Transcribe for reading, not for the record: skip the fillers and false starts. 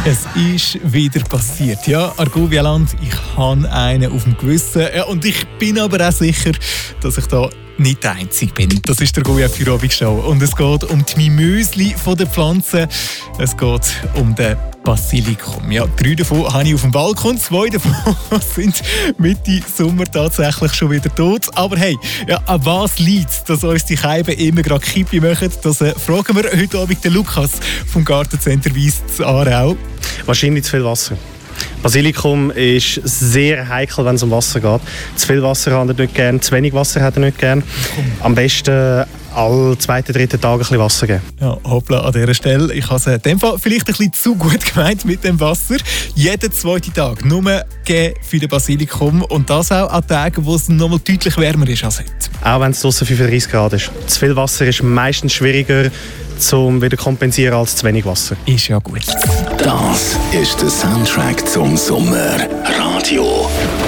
Es ist wieder passiert. Ja, Argovia-Land, ich habe einen auf dem Gewissen. Ja, und ich bin aber auch sicher, dass ich da nicht der Einzige bin. Das ist der Argovia Feierabend-Show. Und es geht um die Mimösli von den Pflanzen. Es geht um den Basilikum. Ja, 3 davon habe ich auf dem Balkon, 2 davon sind Mitte Sommer tatsächlich schon wieder tot. Aber hey, ja, an was liegt es, dass uns die Scheiben immer gerade Kippi machen? Das fragen wir heute Abend den Lukas vom Gartencenter Weiss zu Aarau. Wahrscheinlich zu viel Wasser. Basilikum ist sehr heikel, wenn es um Wasser geht. Zu viel Wasser hat er nicht gern, zu wenig Wasser hat er nicht gern. Am besten alle 2., 3. Tage ein bisschen Wasser geben. Ja, hoppla, an dieser Stelle. Ich habe es in dem Fall vielleicht ein bisschen zu gut gemeint mit dem Wasser. Jeden 2. Tag nur geben für den Basilikum. Und das auch an Tagen, wo es noch mal deutlich wärmer ist als heute. Auch wenn es draussen 35 Grad ist. Zu viel Wasser ist meistens schwieriger zum wieder kompensieren als zu wenig Wasser. Ist ja gut. Das ist der Soundtrack zum Sommer. Radio